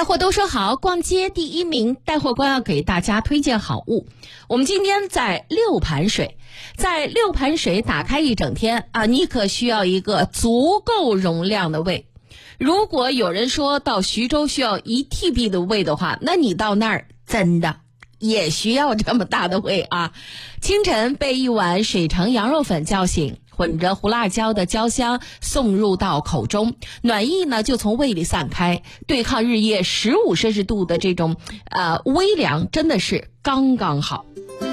带货都说好，逛街第一名，带货官要给大家推荐好物。我们今天在六盘水，在六盘水打开一整天啊，你可需要一个足够容量的胃。如果有人说到徐州需要1TB 的胃的话，那你到那儿真的也需要这么大的胃啊！清晨被一碗水城羊肉粉叫醒，混着胡辣椒的焦香送入到口中，暖意呢就从胃里散开，对抗日夜15摄氏度的这种微凉，真的是刚刚好。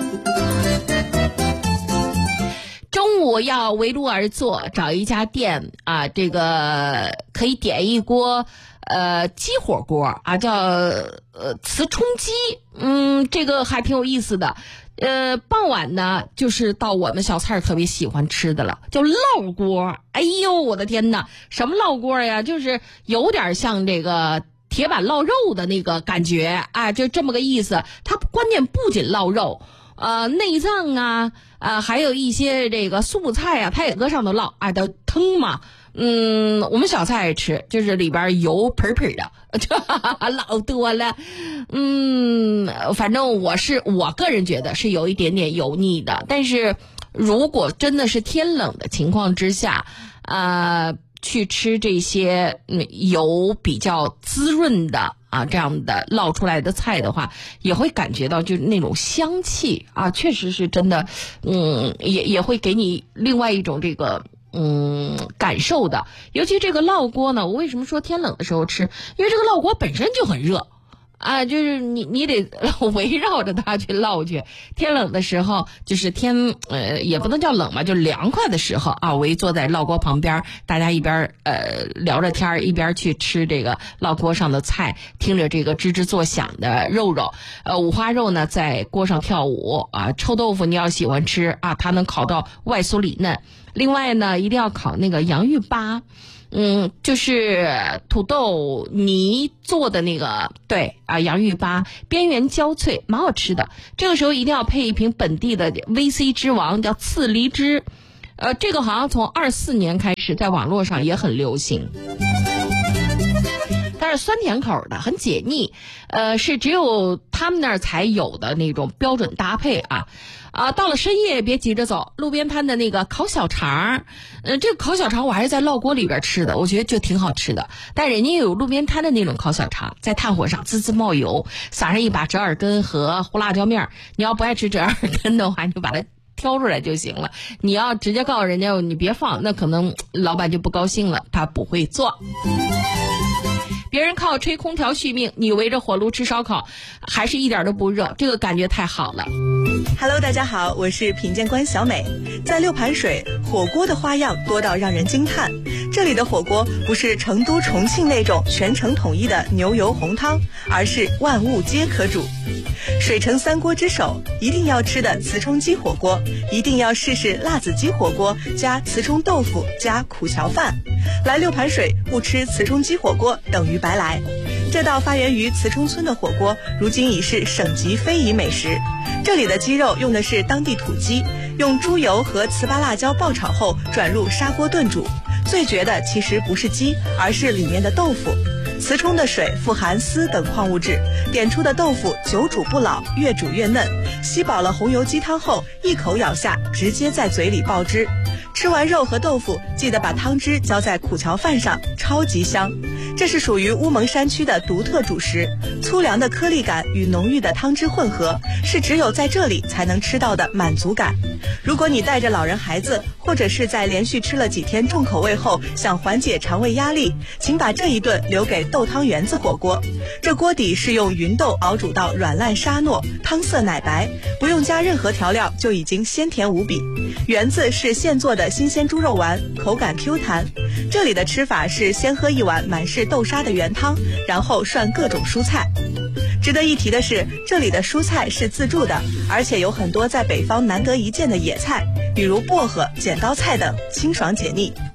中午要围炉而坐，找一家店啊，这个可以点一锅鸡火锅啊，叫磁冲鸡，这个还挺有意思的。傍晚呢，就是到我们小菜特别喜欢吃的了，叫烙锅。哎呦，我的天哪，什么烙锅呀？就是有点像这个铁板烙肉的那个感觉啊，就这么个意思。它关键不仅烙肉，内脏啊，还有一些这个素菜啊，它也搁上头烙，都腾嘛。我们小菜爱吃，就是里边油喷喷的，老多了。反正我个人觉得是有一点点油腻的，但是如果真的是天冷的情况之下，去吃这些油比较滋润的这样的烙出来的菜的话，也会感觉到就是那种香气啊，确实是真的，也会给你另外一种这个感受的。尤其这个烙锅呢，我为什么说天冷的时候吃？因为这个烙锅本身就很热啊，就是你得围绕着它去烙去。天冷的时候，就是天也不能叫冷嘛，就凉快的时候啊，围坐在烙锅旁边，大家一边聊着天，一边去吃这个烙锅上的菜，听着这个吱吱作响的肉肉。五花肉呢在锅上跳舞啊，臭豆腐你要喜欢吃啊，它能烤到外酥里嫩。另外呢，一定要烤那个洋芋粑，就是土豆泥做的那个，对啊，洋芋粑边缘焦脆，蛮好吃的。这个时候一定要配一瓶本地的 VC 之王，叫刺梨汁。这个好像从24年开始在网络上也很流行。它是酸甜口的，很解腻，是只有他们那儿才有的那种标准搭配啊。到了深夜别急着走，路边摊的那个烤小肠，这个烤小肠我还是在烙锅里边吃的，我觉得就挺好吃的。但人家有路边摊的那种烤小肠，在炭火上滋滋冒油，撒上一把折耳根和胡辣椒面。你要不爱吃折耳根的话，你就把它挑出来就行了。你要直接告诉人家你别放，那可能老板就不高兴了，他不会做。别人靠吹空调续命，你围着火炉吃烧烤，还是一点都不热，这个感觉太好了。 Hello， 大家好，我是品鉴官小美。在六盘水，火锅的花样多到让人惊叹。这里的火锅不是成都、重庆那种全程统一的牛油红汤，而是万物皆可煮。水城3锅之首，一定要吃的磁冲鸡火锅，一定要试试辣子鸡火锅加磁冲豆腐加苦荞饭。来六盘水不吃磁冲鸡火锅等于白来。这道发源于磁冲村的火锅，如今已是省级非遗美食。这里的鸡肉用的是当地土鸡，用猪油和糍粑辣椒爆炒后转入砂锅炖煮。最绝的其实不是鸡，而是里面的豆腐。磁冲的水富含丝等矿物质，点出的豆腐久煮不老，越煮越嫩。吸饱了红油鸡汤后，一口咬下，直接在嘴里爆汁。吃完肉和豆腐，记得把汤汁浇在苦荞饭上，超级香。这是属于乌蒙山区的独特主食，粗粮的颗粒感与浓郁的汤汁混合，是只有在这里才能吃到的满足感。如果你带着老人孩子，或者是在连续吃了几天重口味后想缓解肠胃压力，请把这一顿留给豆汤圆子火锅。这锅底是用芸豆熬煮到软烂沙糯，汤色奶白，不用加任何调料就已经鲜甜无比。圆子是现做的新鲜猪肉丸，口感 Q 弹。这里的吃法是先喝一碗满是豆沙的原汤，然后涮各种蔬菜。值得一提的是，这里的蔬菜是自助的，而且有很多在北方难得一见的野菜，比如薄荷、剪刀菜等，清爽解腻。